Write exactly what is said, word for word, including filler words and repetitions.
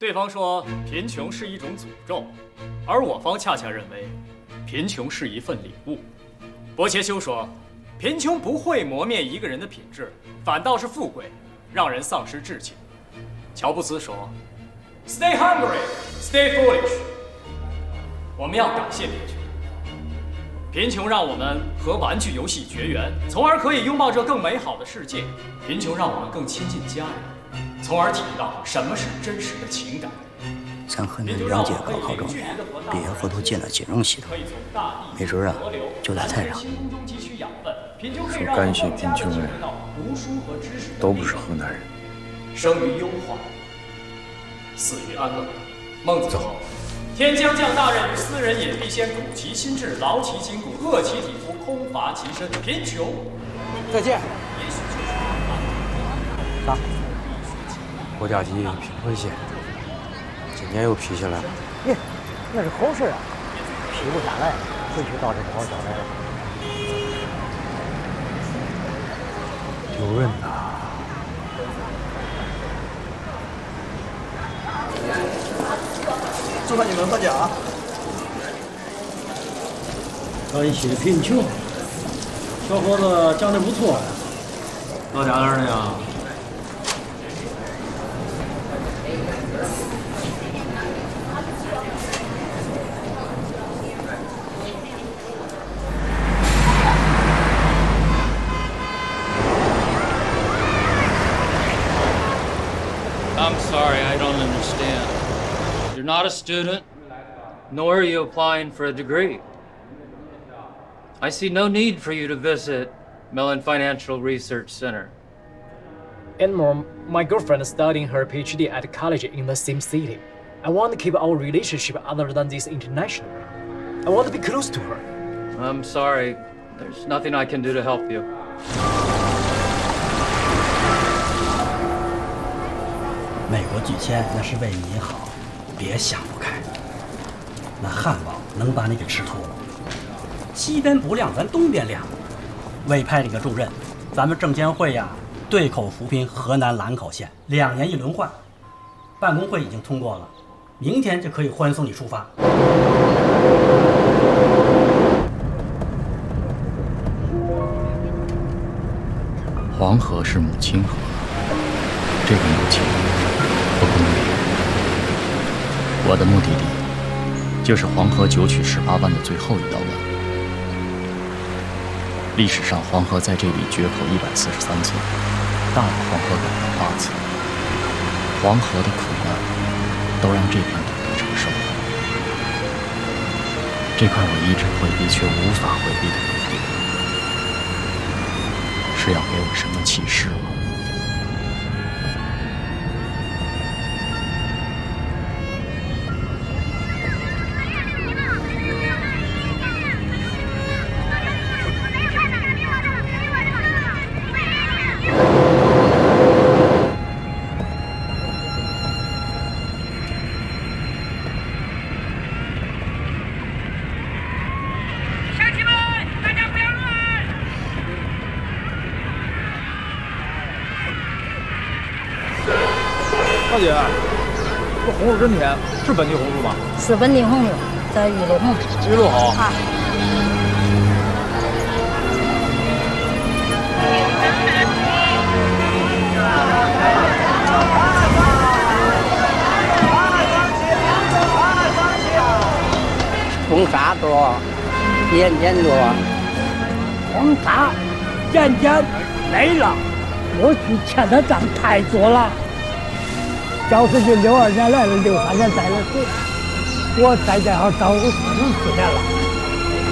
对方说贫穷是一种诅咒，而我方恰恰认为，贫穷是一份礼物。伯切修说，贫穷不会磨灭一个人的品质，反倒是富贵让人丧失志气。乔布斯说 ，Stay hungry, stay foolish。我们要感谢贫穷，贫穷让我们和玩具游戏绝缘，从而可以拥抱这更美好的世界。贫穷让我们更亲近家人，从而体验到什么是真实的情感。 咱河南两届高考状元毕业后都进了金融系统，没准啊就在台上。 说感谢贫穷的都不是河南人。 生于忧患，死于安乐。孟子说：“天将降大任于斯人也，必先苦其心志，劳其筋骨，饿其体肤，空乏其身。贫穷。” 再见。咋？国家级贫困县今年又批下来了。 耶，那是好事啊！批不下来，回去倒是不好交代了。 丢人呐！ 祝贺你们获奖！ 感谢贫穷，小伙子讲的不错呀。 老家哪儿的呀？ I'm sorry, I don't understand. You're not a student, nor are you applying for a degree. I see no need for you to visit Mellon Financial Research Center. And mom, my girlfriend is studying her PhD at college in the same city. I want to keep our relationship other than this international. I want to be close to her. I'm sorry, there's nothing I can do to help you. 美国拒签那是为你好，别想不开。那汉堡能把你给吃秃了。西边不亮，咱东边亮。委派这个重任，咱们证监会呀，对口扶贫河南兰考县，两年一轮换。办公会已经通过了，明天就可以欢送你出发。 黄河是母亲河，这个母亲。 不公平！我的目的地就是黄河九曲十八弯的最后一道弯。历史上，黄河在这里决口一百四十三次，大的黄河改了八次。黄河的苦难都让这片土地承受了。这块我一直回避却无法回避的土地，是要给我什么启示吗？ 小姐，这红薯真甜，是本地红薯吗？ 是本地红薯，在玉露红。 玉露好。啊。 红沙多，点点多。红沙，点点没了。过去欠的账太多了。 要是就六二年来了，六三年再来回，我再见好找五四年了。